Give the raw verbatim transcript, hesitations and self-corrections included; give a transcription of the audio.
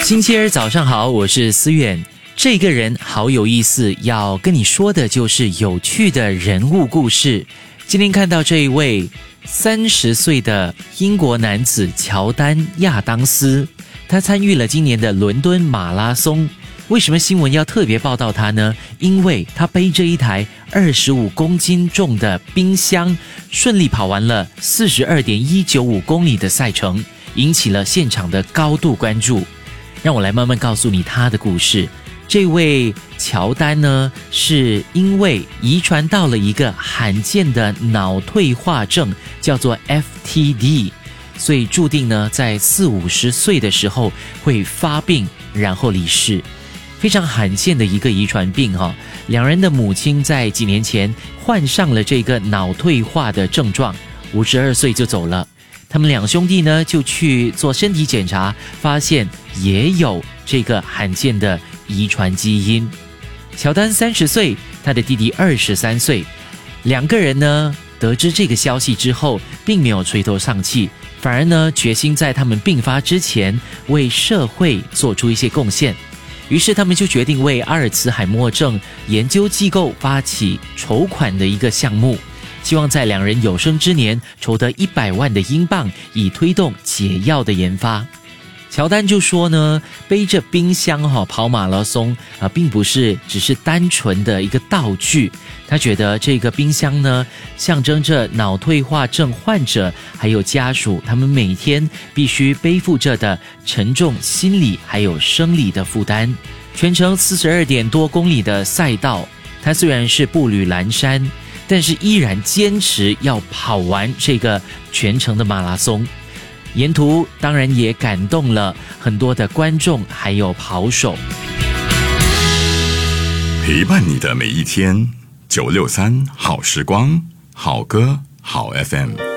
星期二早上好，我是思远。这个人好有意思，要跟你说的就是有趣的人物故事。今天看到这一位三十岁的英国男子乔丹·亚当斯，他参与了今年的伦敦马拉松。为什么新闻要特别报道他呢？因为他背着一台二十五公斤重的冰箱，顺利跑完了 四十二点一九五公里的赛程，引起了现场的高度关注。让我来慢慢告诉你他的故事。这位乔丹呢，是因为遗传到了一个罕见的脑退化症，叫做 F T D， 所以注定呢，在四五十岁的时候会发病，然后离世。非常罕见的一个遗传病哈、哦，两人的母亲在几年前患上了这个脑退化的症状，五十二岁就走了。他们两兄弟呢就去做身体检查，发现也有这个罕见的遗传基因。乔丹三十岁，他的弟弟二十三岁，两个人呢得知这个消息之后，并没有垂头丧气，反而呢决心在他们病发之前为社会做出一些贡献。于是他们就决定为阿尔茨海默症研究机构发起筹款的一个项目，希望在两人有生之年筹得一百万的英镑，以推动解药的研发。乔丹就说呢，背着冰箱、哦、跑马拉松、呃、并不是只是单纯的一个道具。他觉得这个冰箱呢，象征着脑退化症患者还有家属他们每天必须背负着的沉重心理还有生理的负担。全程四十二点多公里的赛道，他虽然是步履蹒跚，但是依然坚持要跑完这个全程的马拉松。沿途当然也感动了很多的观众还有跑手。 陪伴你的每一天，九六三好时光，好歌好 F M。